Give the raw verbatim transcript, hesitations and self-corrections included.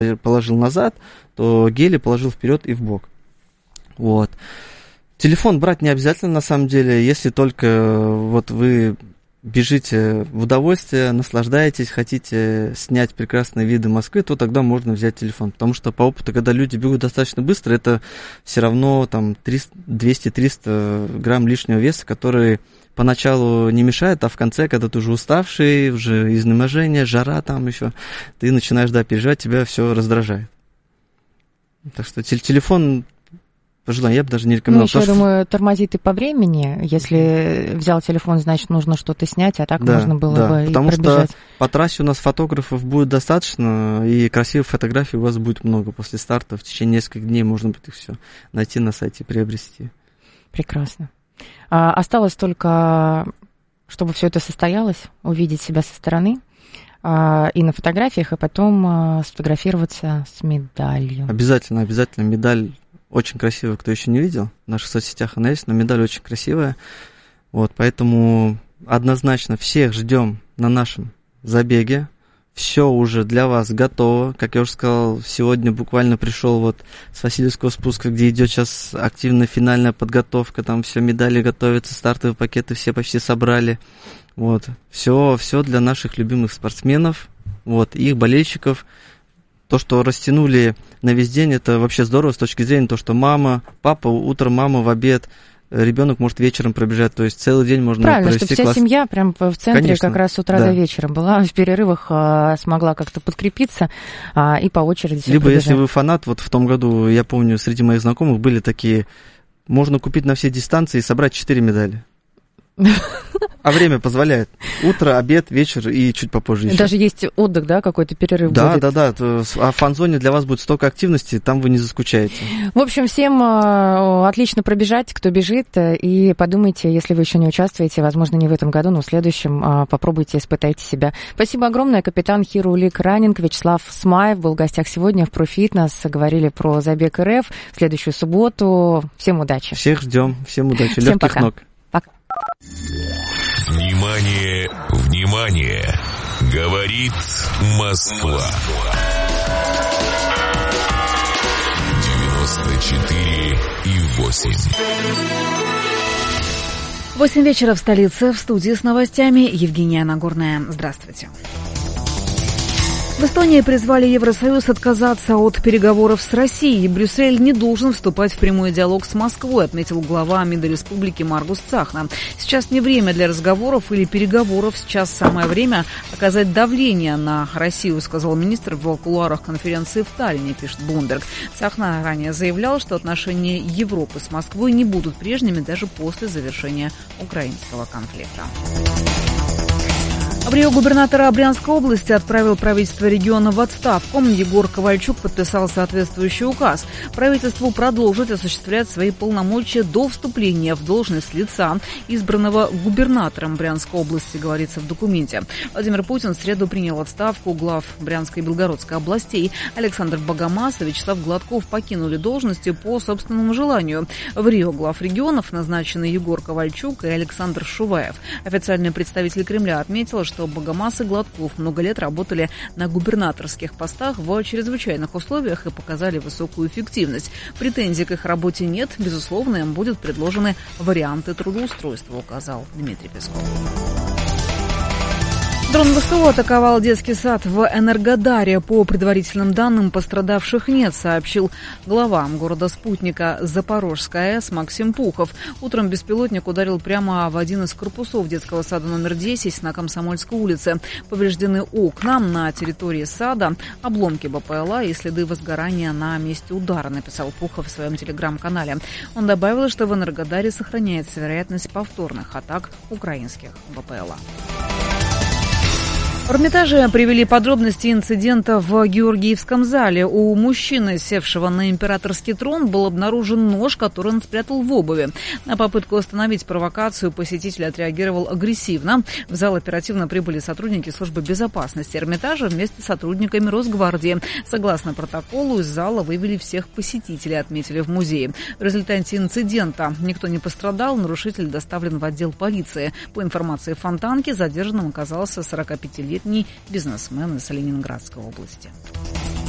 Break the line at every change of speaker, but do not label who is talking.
положил назад, то гели положил вперед и в бок. Вот. Телефон брать не обязательно, на самом деле, если только вот вы бежите в удовольствие, наслаждаетесь, хотите снять прекрасные виды Москвы, то тогда можно взять телефон. Потому что по опыту, когда люди бегут достаточно быстро, это все равно там двести-триста грамм лишнего веса, который поначалу не мешает, а в конце, когда ты уже уставший, уже изнеможение, жара там еще, ты начинаешь, да, переживать, тебя все раздражает. Так что телефон... По желанию, я бы даже не рекомендовал.
Ну, еще, я думаю, тормозит и по времени. Если взял телефон, значит, нужно что-то снять, а так да, можно было
да,
бы
потому
и пробежать.
Что по трассе у нас фотографов будет достаточно, и красивых фотографий у вас будет много после старта. В течение нескольких дней можно будет их все найти на сайте и приобрести.
Прекрасно. А, осталось только, чтобы все это состоялось, увидеть себя со стороны а, и на фотографиях, и потом а, сфотографироваться с медалью.
Обязательно, обязательно медаль. Очень красивая, кто еще не видел, в наших соцсетях она есть, но медаль очень красивая. Вот, поэтому однозначно всех ждем на нашем забеге. Все уже для вас готово. Как я уже сказал, сегодня буквально пришел вот с Васильевского спуска, где идет сейчас активная финальная подготовка, там все медали готовятся, стартовые пакеты все почти собрали. Вот, все, все для наших любимых спортсменов, вот, их болельщиков. То, что растянули на весь день, это вообще здорово с точки зрения того, что мама, папа, утром мама, в обед, ребенок может вечером пробежать, то есть целый день можно
Правильно,
провести.
Правильно, чтобы вся
класс...
семья прям в центре. Конечно, как раз с утра
да.
до вечера была, в перерывах а, смогла как-то подкрепиться а, и по очереди
Либо
пробежать.
Если вы фанат, вот в том году, я помню, среди моих знакомых были такие, можно купить на все дистанции и собрать четыре медали. А время позволяет. Утро, обед, вечер и чуть попозже еще.
Даже есть отдых, да, какой-то перерыв
да,
будет?
Да, да, да. А в фан-зоне для вас будет столько активности, там вы не заскучаете.
В общем, всем отлично пробежать, кто бежит, и подумайте, если вы еще не участвуете, возможно, не в этом году, но в следующем, попробуйте, испытайте себя. Спасибо огромное. Капитан Hero League Running Вячеслав Смаев был в гостях сегодня в ProFitness. Говорили про забег РФ в следующую субботу. Всем удачи.
Всех ждем. Всем удачи.
Всем
Легких
пока.
ног.
Пока.
Внимание, внимание! Говорит Москва. девяносто четыре и восемь.
Восемь вечера в столице. В студии с новостями Евгения Нагорная. Здравствуйте. В Эстонии призвали Евросоюз отказаться от переговоров с Россией. Брюссель не должен вступать в прямой диалог с Москвой, отметил глава МИДа республики Маргус Цахна. Сейчас не время для разговоров или переговоров, сейчас самое время оказать давление на Россию, сказал министр в кулуарах конференции в Таллине, пишет Bloomberg. Цахна ранее заявлял, что отношения Европы с Москвой не будут прежними даже после завершения украинского конфликта. В Рио губернатора Брянской области отправил правительство региона в отставку. Егор Ковальчук подписал соответствующий указ. Правительству продолжить осуществлять свои полномочия до вступления в должность лица, избранного губернатором Брянской области, говорится в документе. Владимир Путин в среду принял отставку глав Брянской и Белгородской областей. Александр Богомаз и Вячеслав Гладков покинули должности по собственному желанию. В Рио глав регионов назначены Егор Ковальчук и Александр Шуваев. Официальный представитель Кремля отметил, что Богомаз и Гладков много лет работали на губернаторских постах в чрезвычайных условиях и показали высокую эффективность. Претензий к их работе нет. Безусловно, им будут предложены варианты трудоустройства, указал Дмитрий Песков. Дрон ВСУ атаковал детский сад в Энергодаре. По предварительным данным, пострадавших нет, сообщил глава города-спутника Запорожская АЭС Максим Пухов. Утром беспилотник ударил прямо в один из корпусов детского сада номер десять на Комсомольской улице. Повреждены окна на территории сада, обломки БПЛА и следы возгорания на месте удара, написал Пухов в своем телеграм-канале. Он добавил, что в Энергодаре сохраняется вероятность повторных атак украинских БПЛА. В Эрмитаже привели подробности инцидента в Георгиевском зале. У мужчины, севшего на императорский трон, был обнаружен нож, который он спрятал в обуви. На попытку остановить провокацию посетитель отреагировал агрессивно. В зал оперативно прибыли сотрудники службы безопасности Эрмитажа вместе с сотрудниками Росгвардии. Согласно протоколу, из зала вывели всех посетителей, отметили в музее. В результате инцидента никто не пострадал, нарушитель доставлен в отдел полиции. По информации Фонтанки, задержанным оказался сорокапятилетний бизнесмен из Ленинградской области.